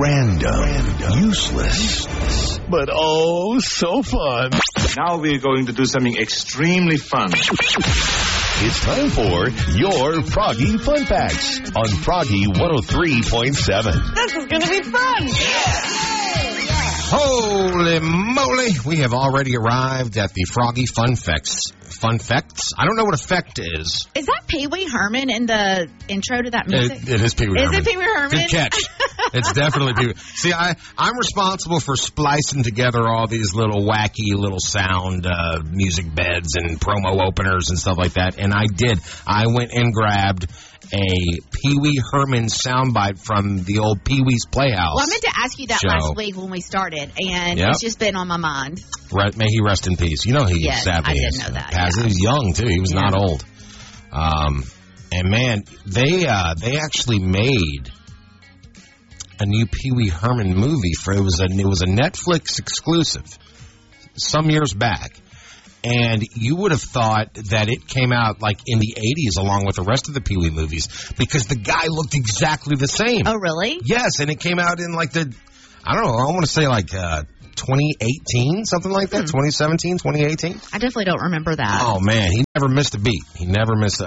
Random. Useless. But oh, so fun. Now we're going to do something extremely fun. It's time for your Froggy Fun Facts on Froggy 103.7. This is going to be fun. Holy moly, we have already arrived at the Froggy Fun Facts. Fun Facts? I don't know what effect is. Is that Pee Wee Herman in the intro to that music? It is Pee Wee Herman. Is it Pee Wee Herman? Good catch. It's definitely Pee Wee. See, I'm responsible for splicing together all these little wacky little sound music beds and promo openers and stuff like that, and I did. I went and grabbed a Pee Wee Herman soundbite from the old Pee Wee's Playhouse. Well, I meant to ask you that show. last week when we started, and it's just been on my mind. May he rest in peace. You know he sadly I is. didn't know that. He was young, too. He was not old. And, man, they actually made a new Pee Wee Herman movie. It was a Netflix exclusive some years back. And you would have thought that it came out like in the 80s along with the rest of the Pee Wee movies because the guy looked exactly the same. Oh, really? Yes, and it came out in like I want to say like 2018, something like that, 2017, 2018. I definitely don't remember that. Oh, man, he never missed a beat. He never missed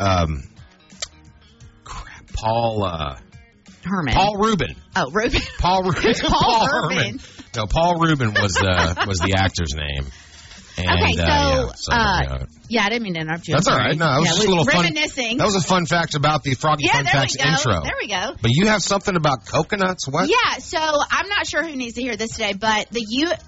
Paul Herman. Paul Rubin. Oh, Rubin. Paul Rubin. Paul Herman. No, Paul Rubin was the actor's name. And, okay, I didn't mean to interrupt you. That's all right. No, it was just a little reminiscing. fun. That was a fun fact about the Froggy Fun Facts intro. There we go. But you have something about coconuts? What? Yeah, so I'm not sure who needs to hear this today, but the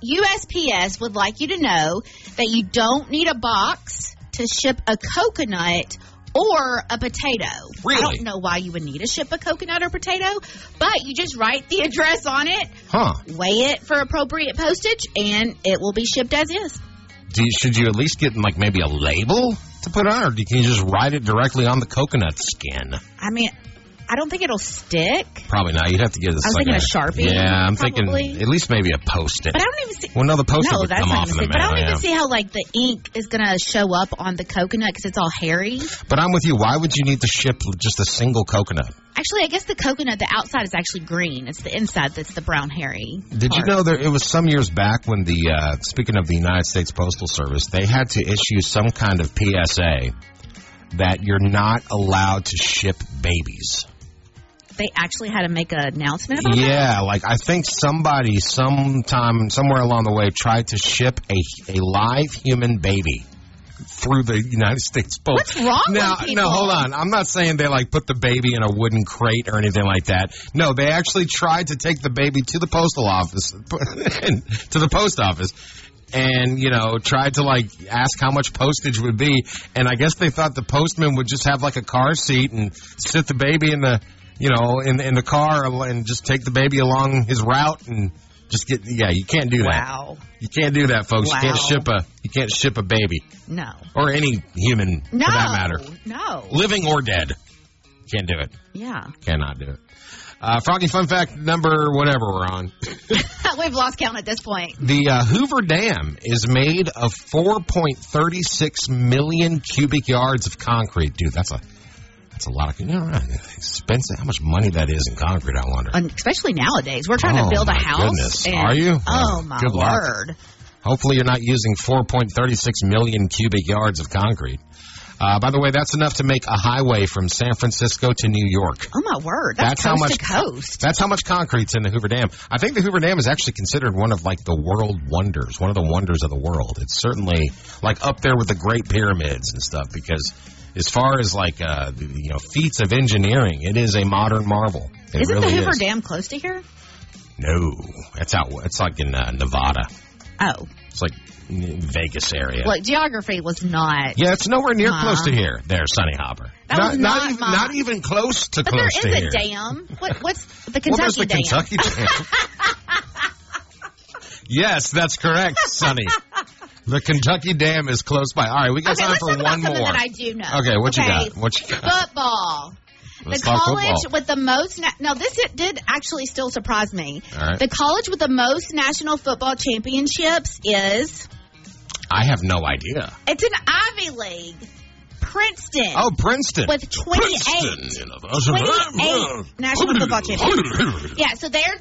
USPS would like you to know that you don't need a box to ship a coconut or a potato. Really? I don't know why you would need to ship a coconut or potato, but you just write the address on it, weigh it for appropriate postage, and it will be shipped as is. Should you at least get like maybe a label to put on, or can you just write it directly on the coconut skin? I mean, I don't think it'll stick. Probably not. You'd have to get this. I was thinking a Sharpie. Yeah, I'm probably. thinking at least maybe a Post-it. But I don't even see. Well, no, the Post-it would come off in the mail. But I don't even see how like the ink is going to show up on the coconut because it's all hairy. But I'm with you. Why would you need to ship just a single coconut? Actually, I guess the coconut, the outside is actually green. It's the inside that's the brown hairy Did part. you know it was some years back when speaking of the United States Postal Service, they had to issue some kind of PSA that you're not allowed to ship babies. They actually had to make an announcement about that? Yeah, like I think somebody sometime, somewhere along the way, tried to ship a live human baby through the United States Post. What's wrong with people? No, hold on. I'm not saying they like put the baby in a wooden crate or anything like that. No, they actually tried to take the baby to the postal office, to the post office, and, tried to, ask how much postage would be. And I guess they thought the postman would just have, a car seat and sit the baby in the, in the car and just take the baby along his route and just get, you can't do that. Wow. You can't do that, folks. Wow. You can't ship a baby. No. Or any human, for that matter. No. Living or dead. Can't do it. Yeah. Cannot do it. Froggy Fun Fact number whatever we're on. We've lost count at this point. The Hoover Dam is made of 4.36 million cubic yards of concrete. Dude, that's a lot of expensive. How much money that is in concrete, I wonder. Especially nowadays. We're trying to build a house. Goodness. Are you? Oh, my Good luck. word. Hopefully you're not using 4.36 million cubic yards of concrete. By the way, that's enough to make a highway from San Francisco to New York. Oh, my word. That's coast to coast. That's how much concrete's in the Hoover Dam. I think the Hoover Dam is actually considered one of, the world wonders, one of the wonders of the world. It's certainly, up there with the Great Pyramids and stuff, because as far as, feats of engineering, it is a modern marvel. Isn't the Hoover Dam close to here? No. It's in Nevada. Oh. It's Vegas area. Look, geography was not. Yeah, it's nowhere near close to here. There, Sunny Hopper. Not even close to but close to here. There is a dam. What's the Kentucky Dam? Kentucky Dam. Yes, that's correct, Sonny. The Kentucky Dam is close by. All right, we got time for one more. That I do know. Okay, what you got? Football. Let's the talk college football. with the most. Now, this did actually still surprise me. All right. The college with the most national football championships is. I have no idea. It's an Ivy League Princeton. Oh, Princeton. With 28 national football championships. Yeah, so they're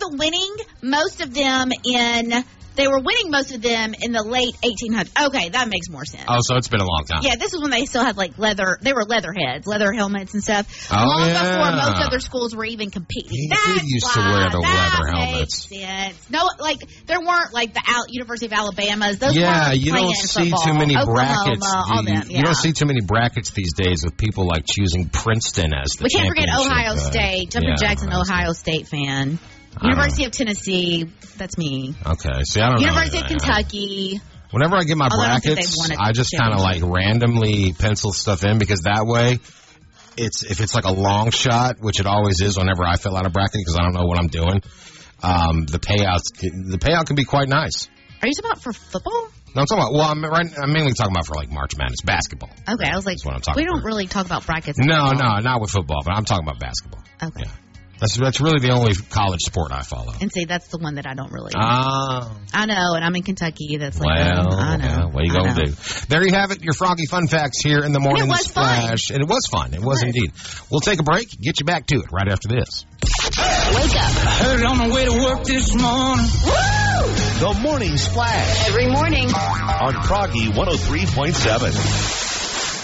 they were winning most of them in the late 1800s. Okay, that makes more sense. Oh, so it's been a long time. Yeah, this is when they still had like leather helmets and stuff. Oh, long yeah. before most other schools were even competing. They used to wear the leather helmets. Makes sense. No, like there weren't like the University of Alabamas. Those yeah, weren't you playing don't in see football. too many Oklahoma, brackets. all them, You don't see too many brackets these days with people like choosing Princeton as the We can't forget championship, Ohio State. Jumper Jackson, Ohio State fan. University of Tennessee, that's me. Okay, see, I don't know. University of Kentucky. Whenever I get my brackets, I just kind of like randomly pencil stuff in because that way, if it's like a long shot, which it always is whenever I fill out a bracket because I don't know what I'm doing, the payout can be quite nice. Are you talking about for football? No, I'm talking about. Well, I'm mainly talking about for like March Madness basketball. Okay, I was like, that's what I'm talking we don't about. really talk about brackets. No, not with football, but I'm talking about basketball. Okay. Yeah. That's really the only college sport I follow. And see, that's the one that I don't really. Oh. I know, and I'm in Kentucky. That's like, well, I know. Yeah, what are you going to do? There you have it, your Froggy Fun Facts here in the Morning Splash. And it was fun. It was indeed. We'll take a break, get you back to it right after this. Wake up. I heard it on the way to work this morning. The Morning Splash. Every morning. On Froggy 103.7.